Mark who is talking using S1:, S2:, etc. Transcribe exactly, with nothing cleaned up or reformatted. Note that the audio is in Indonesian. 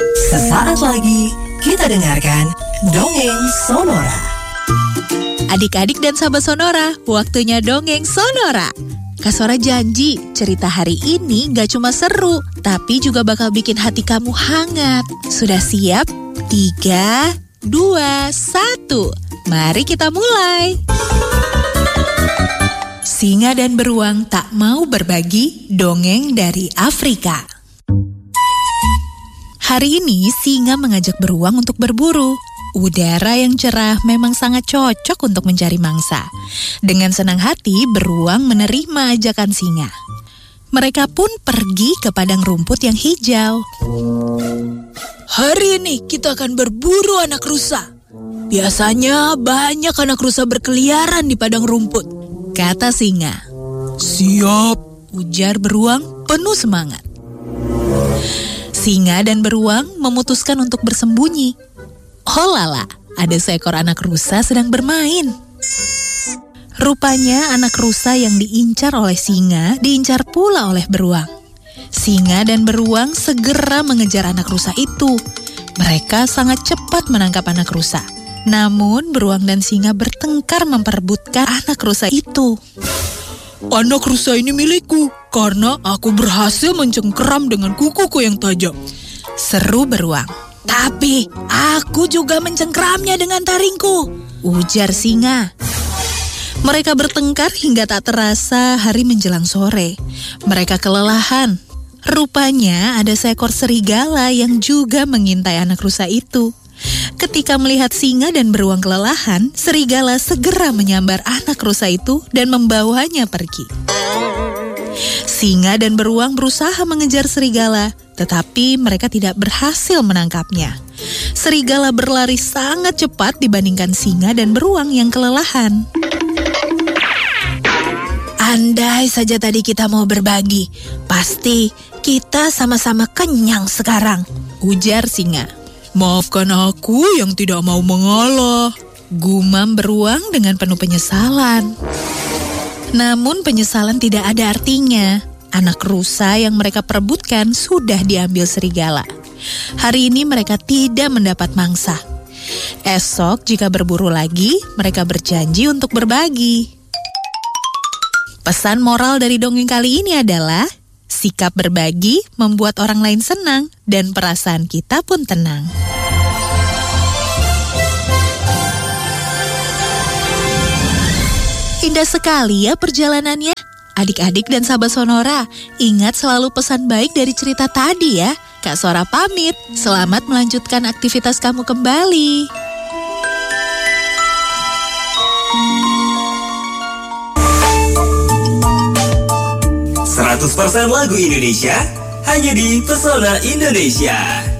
S1: Sesaat lagi kita dengarkan Dongeng Sonora.
S2: Adik-adik dan sahabat Sonora, waktunya Dongeng Sonora. Kak Sora janji, cerita hari ini gak cuma seru, tapi juga bakal bikin hati kamu hangat. Sudah siap? Tiga, dua, satu. Mari kita mulai. Singa dan beruang tak mau berbagi, dongeng dari Afrika. Hari ini singa mengajak beruang untuk berburu. Udara yang cerah memang sangat cocok untuk mencari mangsa. Dengan senang hati, beruang menerima ajakan singa. Mereka pun pergi ke padang rumput yang hijau.
S3: Hari ini kita akan berburu anak rusa. Biasanya banyak anak rusa berkeliaran di padang rumput,
S2: kata singa.
S3: Siap,
S2: ujar beruang penuh semangat. Singa dan beruang memutuskan untuk bersembunyi. Oh lala, ada seekor anak rusa sedang bermain. Rupanya anak rusa yang diincar oleh singa diincar pula oleh beruang. Singa dan beruang segera mengejar anak rusa itu. Mereka sangat cepat menangkap anak rusa. Namun beruang dan singa bertengkar memperebutkan anak rusa itu.
S3: Anak rusa ini milikku karena aku berhasil mencengkeram dengan kukuku yang tajam,
S2: seru beruang.
S3: Tapi aku juga mencengkeramnya dengan taringku,
S2: ujar singa. Mereka bertengkar hingga tak terasa hari menjelang sore. Mereka kelelahan. Rupanya ada seekor serigala yang juga mengintai anak rusa itu. Ketika melihat singa dan beruang kelelahan, serigala segera menyambar anak rusa itu dan membawanya pergi. Singa dan beruang berusaha mengejar serigala, tetapi mereka tidak berhasil menangkapnya. Serigala berlari sangat cepat dibandingkan singa dan beruang yang kelelahan.
S3: Andai saja tadi kita mau berbagi, pasti kita sama-sama kenyang sekarang,
S2: ujar singa.
S3: Maafkan aku yang tidak mau mengalah,
S2: gumam beruang dengan penuh penyesalan. Namun penyesalan tidak ada artinya. Anak rusa yang mereka perebutkan sudah diambil serigala. Hari ini mereka tidak mendapat mangsa. Esok jika berburu lagi, mereka berjanji untuk berbagi. Pesan moral dari dongeng kali ini adalah, sikap berbagi membuat orang lain senang dan perasaan kita pun tenang. Indah sekali ya perjalanannya. Adik-adik dan sahabat Sonora, ingat selalu pesan baik dari cerita tadi ya. Kak Sora pamit, selamat melanjutkan aktivitas kamu kembali.
S1: seratus persen lagu Indonesia hanya di Pesona Indonesia.